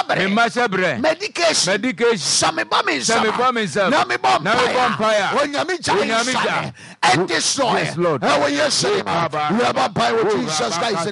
medication samebamisa namibompa onyamija and destroy Jesus Christ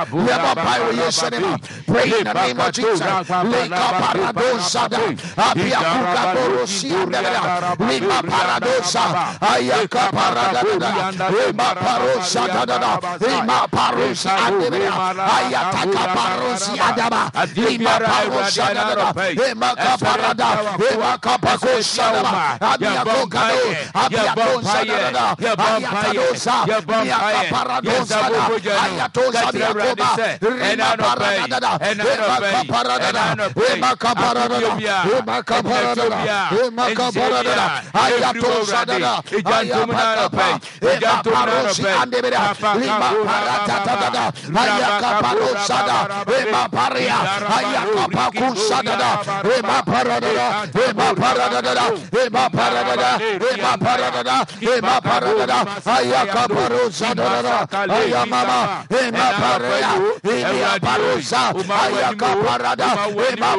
pray in the name of Jesus leka paradosa abiakuka borosia lima paradosa ayaka parada lima parosa lima parosa ayataka parosia adaba lima parosa lima kaparada lima kapakosa abiakuka abiakosa ayatadosa ayakaparadosa ayatosa biakoba lima parada lima kaparada ayatosa ayapakapa ayaparosi andebera lima parada ayakaparosa lima paria ayakapakusa lima parada ayakaparosa ayamama lima paria ayaparosa ayakaparada lima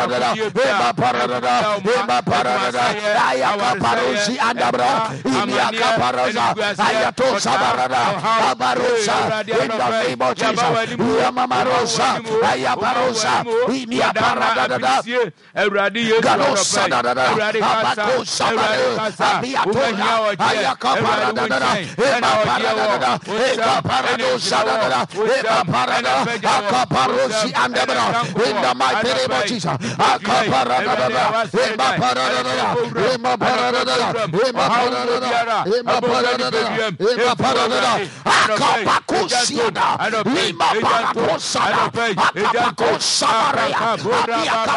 parada ayakaparosi andabra ayakaparosa ayatosa barada abarosa in the name of Jesus ayamamarosa ayaparosa inia parada galosa abakosa abiatola ayakaparada ayakaparadosa ayaparada akaparosi andabra in the mighty name of Jesus akaparada akapakusiada lima paraposada akapakosa